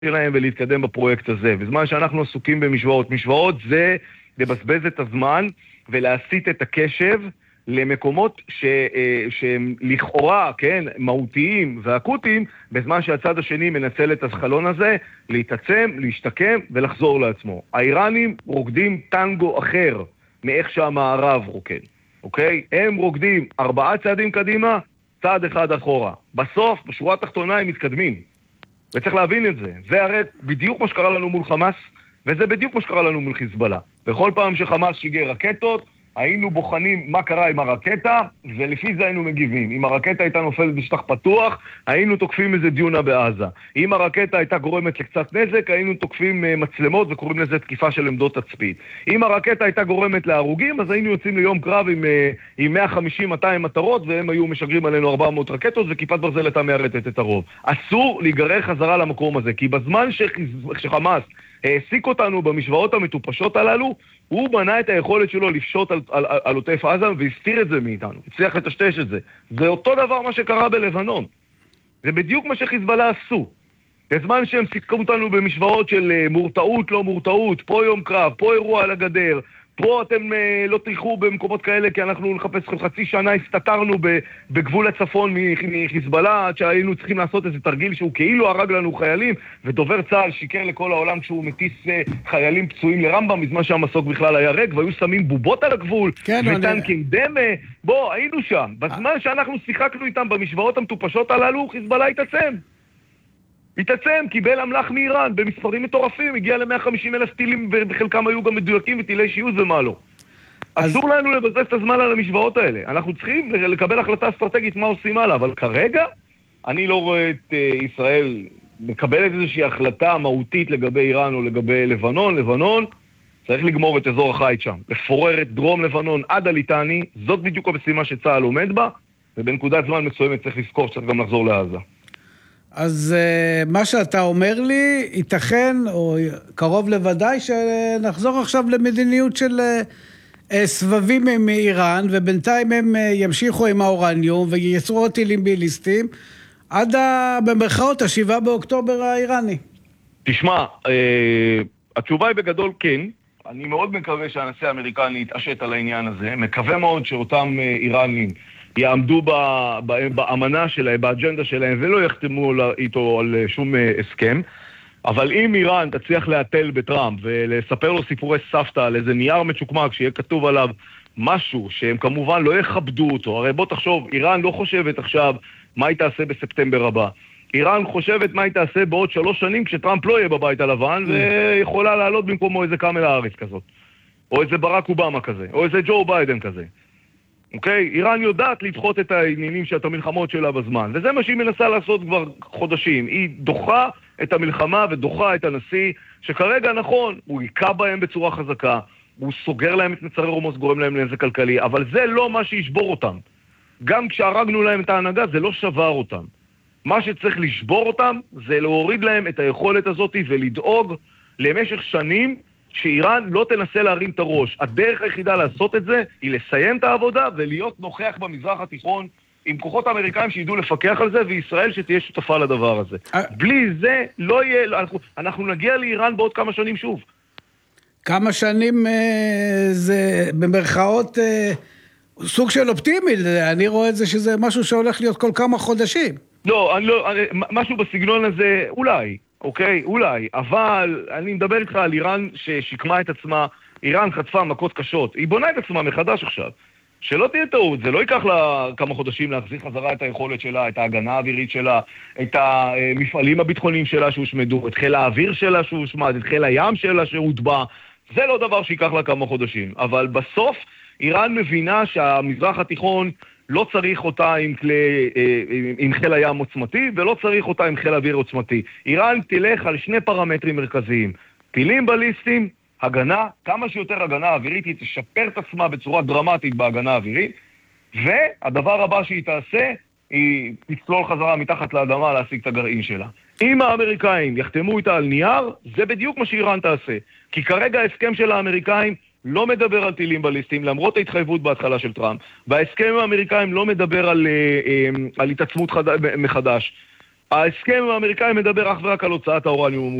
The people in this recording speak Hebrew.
שלהם ולהתקדם בפרויקט הזה. בזמן שאנחנו עסוקים במשוואות. משוואות זה לבזבז את הזמן ולהסיט את הקשב למקומות שהם לכאורה, כן, מהותיים ואקוטיים, בזמן שהצד השני מנצל את החלון הזה להתעצם, להשתקם ולחזור לעצמו. האיראנים רוקדים טנגו אחר מאיך שהמערב רוקד, אוקיי? הם רוקדים 4 צעדים קדימה, צעד אחד אחורה. בסוף, בשורה התחתונה הם מתקדמים. וצריך להבין את זה. זה הרי בדיוק מה שקרה לנו מול חמאס, וזה בדיוק מה שקרה לנו מול חיזבאללה. בכל פעם שחמאס שיגר רקטות, היינו בוחנים מה קרה עם הרקטה, ולפי זה היינו מגיבים. אם הרקטה הייתה נופלת בשטח פתוח, היינו תוקפים איזה דיונה בעזה. אם הרקטה הייתה גורמת לקצת נזק, היינו תוקפים מצלמות וקוראים לזה תקיפה של עמדות תצפית. אם הרקטה הייתה גורמת להרוגים, אז היינו יוצאים ליום קרב עם 150-200 מטרות, והם היו משגרים עלינו 400 רקטות, וכיפת ברזל הייתה מיירטת את הרוב. אסור להיגרר חזרה למקום הזה, כי בזמן שחמאס העסיק אותנו במשוואות המטופשות הללו, הוא בנה את היכולת שלו לפשוט על עוטף עזה והסתיר את זה מאיתנו, הצליח לטשטש את זה. זה אותו דבר מה שקרה בלבנון. זה בדיוק מה שחיזבאללה עשו. בזמן שהם סיכמו אותנו במשוואות של מורתעות, לא מורתעות, פה יום קרב, פה אירוע על הגדר, פה אתם לא תלכו במקומות כאלה כי אנחנו נחפש חצי שנה, הסתתרנו בגבול הצפון מחיזבאללה, עד שהיינו צריכים לעשות איזה תרגיל שהוא כאילו הרג לנו חיילים, ודובר צה"ל שיקר לכל העולם כשהוא מטיס חיילים פצועים לרמב"ם, בזמן שהמסוק בכלל היה ריק, והיו שמים בובות על הגבול, כן, וטנקים דמה, בוא, היינו שם. בזמן שאנחנו שיחקנו איתם במשוואות המטופשות הללו, חיזבאללה התעצם, קיבל אמל"ח מאיראן במספרים מטורפים, הגיע ל150,000 טילים, ובחלקם היו גם מדויקים וטילי שיוז ומה לא. אסור לנו לבזבז את הזמן על המשוואות האלה. אנחנו צריכים לקבל החלטה אסטרטגית מה עושים הלאה, אבל כרגע אני לא רואה את ישראל מקבלת איזושהי החלטה מהותית לגבי איראן או לגבי לבנון. לבנון צריך לגמור את אזור החיץ שם, לפורר את דרום לבנון עד הליטני, זאת בדיוק המשימה שצה"ל עומד בה, ובנקודת זמן מסוימת צריך לזכור שצריך גם לחזור לעזה. אז מה שאתה אומר לי, ייתכן, או קרוב לוודאי, שנחזור עכשיו למדיניות של סבבים עם איראן, ובינתיים הם ימשיכו עם האורניום, וייצרו טילים ביליסטיים, עד במרכאות 7 באוקטובר האיראני. תשמע, התשובה היא בגדול כן. אני מאוד מקווה שהנשיא האמריקני יתעשת על העניין הזה. מקווה מאוד שאותם איראנים יעמדו באמנה שלהם, באג'נדה שלהם, ולא יחתמו איתו על שום הסכם. אבל אם איראן תצליח להטל בטראמפ ולספר לו סיפורי סבתא על איזה נייר מצ'וקמק שיהיה כתוב עליו משהו שהם כמובן לא יכבדו אותו, הרי בוא תחשוב, איראן לא חושבת עכשיו מה היא תעשה בספטמבר הבא. איראן חושבת מה היא תעשה בעוד 3 שנים כשטראמפ לא יהיה בבית הלבן, ויכולה לעלות במקומו איזה קאמל הארץ כזאת, או איזה ברק אובמה כזה, או איזה ג'ו ביידן כזה. אוקיי? איראן יודעת לדחות את העניינים של המלחמות שלה בזמן, וזה מה שהיא מנסה לעשות כבר חודשים. היא דוחה את המלחמה ודוחה את הנשיא, שכרגע נכון, הוא יקע בהם בצורה חזקה, הוא סוגר להם את מצרי רומוס, גורם להם לנזק כלכלי, אבל זה לא מה שישבור אותם. גם כשהרגנו להם את ההנהגה, זה לא שבר אותם. מה שצריך לשבור אותם, זה להוריד להם את היכולת הזאת ולדאוג למשך שנים שאיראן לא תנסה להרים את הראש. הדרך היחידה לעשות את זה היא לסיים את העבודה ולהיות נוכח במזרח התיכון עם כוחות האמריקאים שידעו לפקח על זה, וישראל שתהיה שותפה לדבר הזה. בלי זה לא יהיה, אנחנו נגיע לאיראן בעוד כמה שנים שוב. כמה שנים זה במרכאות סוג של אופטימי, אני רואה את זה שזה משהו שהולך להיות כל כמה חודשים. לא, משהו בסגנון הזה, אולי. אוקיי, אולי, אבל אני מדבר איתך על איראן ששיקמה את עצמה, איראן חטפה מכות קשות, היא בונה את עצמה מחדש עכשיו. שלא תהיה טעות, זה לא ייקח לה כמה חודשים להחזיר חזרה את היכולת שלה, את ההגנה האווירית שלה, את המפעלים הביטחוניים שלה שהושמדו, את חיל האוויר שלה שהושמד, את חיל הים שלה שהוטבע, זה לא דבר שיקח לה כמה חודשים. אבל בסוף איראן מבינה שהמזרח התיכון לא צריך אותה עם חיל הים עוצמתי, ולא צריך אותה עם חיל אוויר עוצמתי. איראן תלך על 2 פרמטרים מרכזיים. טילים בליסטיים, הגנה, כמה שיותר הגנה אווירית, היא תשפר את עצמה בצורה דרמטית בהגנה אווירית, והדבר הבא שהיא תעשה, היא תצלול חזרה מתחת לאדמה להשיג את הגרעין שלה. אם האמריקאים יחתמו איתה על נייר, זה בדיוק מה שאיראן תעשה. כי כרגע ההסכם של האמריקאים לא מדבר על טילים בליסטיים, למרות ההתחייבות בהתחלה של טראמפ. וההסכם האמריקאים לא מדבר על התעצמות מחדש. ההסכם האמריקאי מדבר אך ורק על הוצאת האורניום